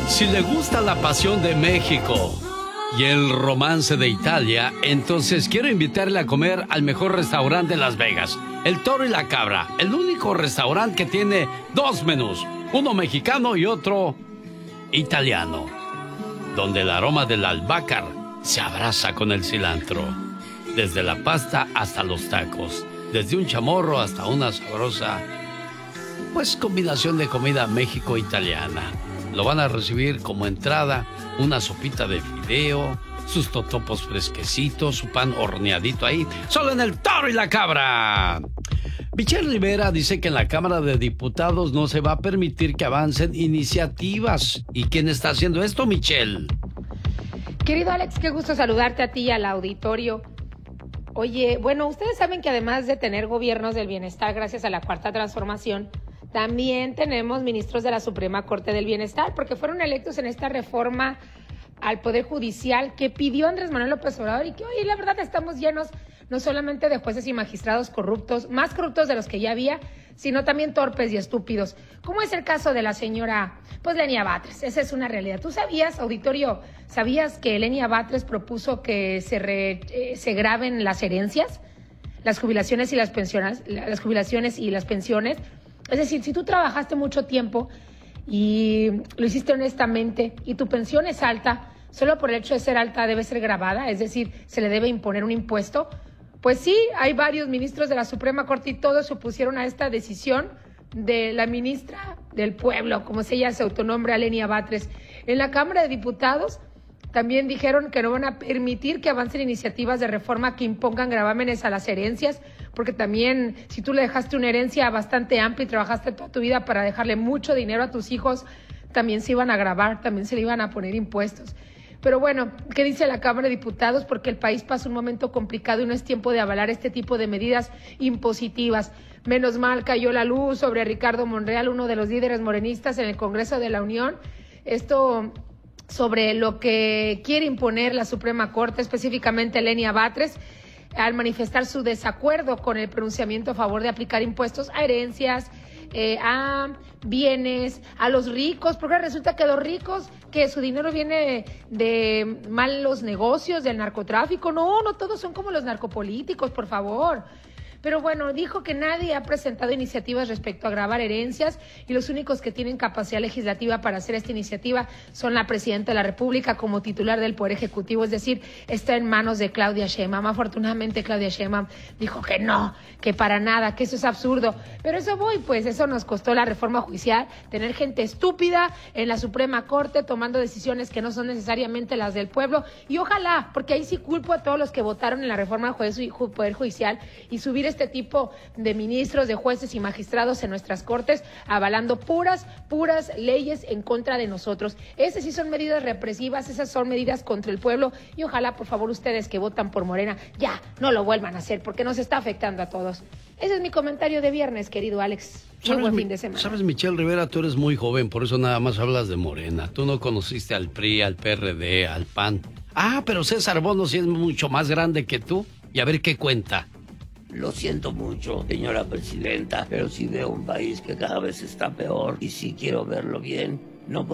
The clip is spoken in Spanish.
Si le gusta la pasión de México y el romance de Italia, entonces quiero invitarle a comer al mejor restaurante de Las Vegas, El Toro y la Cabra, el único restaurante que tiene dos menús, uno mexicano y otro italiano, donde el aroma del albahaca se abraza con el cilantro, desde la pasta hasta los tacos, desde un chamorro hasta una sabrosa, pues combinación de comida México-italiana. Lo van a recibir como entrada una sopita de fideo, sus totopos fresquecitos, su pan horneadito ahí, solo en El Toro y la Cabra. Michelle Rivera dice que en la Cámara de Diputados no se va a permitir que avancen iniciativas. ¿Y quién está haciendo esto, Michelle? Querido Alex, qué gusto saludarte a ti y al auditorio. Oye, bueno, ustedes saben que además de tener gobiernos del bienestar gracias a la Cuarta Transformación, también tenemos ministros de la Suprema Corte del Bienestar, porque fueron electos en esta reforma al Poder Judicial que pidió Andrés Manuel López Obrador y que hoy la verdad estamos llenos no solamente de jueces y magistrados corruptos, más corruptos de los que ya había, sino también torpes y estúpidos, como es el caso de la señora, pues, Lenia Batres. Esa es una realidad. ¿Tú sabías, auditorio, sabías que Lenia Batres propuso que se graben las herencias, las jubilaciones y las pensiones, Es decir, si tú trabajaste mucho tiempo y lo hiciste honestamente y tu pensión es alta, solo por el hecho de ser alta debe ser gravada, es decir, se le debe imponer un impuesto. Pues sí, hay varios ministros de la Suprema Corte y todos se opusieron a esta decisión de la ministra del Pueblo, como ella se autonombra, Lenia Batres. En la Cámara de Diputados también dijeron que no van a permitir que avancen iniciativas de reforma que impongan gravámenes a las herencias, porque también si tú le dejaste una herencia bastante amplia y trabajaste toda tu vida para dejarle mucho dinero a tus hijos, también se iban a gravar, también se le iban a poner impuestos. Pero bueno, ¿qué dice la Cámara de Diputados? Porque el país pasa un momento complicado y no es tiempo de avalar este tipo de medidas impositivas. Menos mal cayó la luz sobre Ricardo Monreal, uno de los líderes morenistas en el Congreso de la Unión. Esto sobre lo que quiere imponer la Suprema Corte, específicamente Lenia Batres, al manifestar su desacuerdo con el pronunciamiento a favor de aplicar impuestos a herencias, a bienes, a los ricos, porque resulta que los ricos, que su dinero viene de malos negocios, del narcotráfico, no todos son como los narcopolíticos, por favor. Pero bueno, dijo que nadie ha presentado iniciativas respecto a gravar herencias y los únicos que tienen capacidad legislativa para hacer esta iniciativa son la Presidenta de la República como titular del Poder Ejecutivo, es decir, está en manos de Claudia Sheinbaum. Afortunadamente Claudia Sheinbaum dijo que no, que para nada, que eso es absurdo. Pero eso nos costó la reforma judicial, tener gente estúpida en la Suprema Corte tomando decisiones que no son necesariamente las del pueblo y ojalá, porque ahí sí culpo a todos los que votaron en la reforma del Poder Judicial y subir este tipo de ministros, de jueces y magistrados en nuestras cortes, avalando puras leyes en contra de nosotros. Esas sí son medidas represivas, esas son medidas contra el pueblo y ojalá, por favor, ustedes que votan por Morena, ya no lo vuelvan a hacer porque nos está afectando a todos. Ese es mi comentario de viernes, querido Alex. Muy buen fin de semana. Sabes, Michelle Rivera, tú eres muy joven, por eso nada más hablas de Morena. Tú no conociste al PRI, al PRD, al PAN. Ah, pero César Bono sí es mucho más grande que tú. Y a ver qué cuenta. Lo siento mucho, señora presidenta, pero sí veo un país que cada vez está peor y sí quiero verlo bien. No